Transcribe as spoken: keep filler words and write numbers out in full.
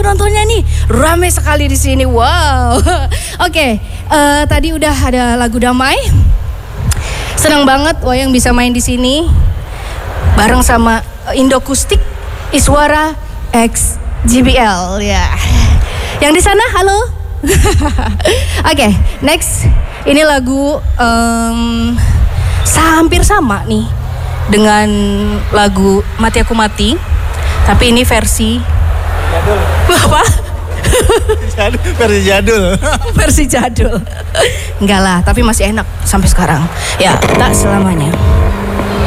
penontonnya nih, ramai sekali di sini. Wow. Oke, okay, uh, tadi udah ada lagu Damai. Senang banget Wayang bisa main di sini bareng sama Indokustik Iswara X J B L ya. Yang di sana halo. Oke, okay, next ini lagu um, hampir sama nih dengan lagu Mati Aku Mati, tapi ini versi jadul. Apa? Versi jadul. Versi jadul. Enggak lah, tapi masih enak sampai sekarang. Ya, tak selamanya.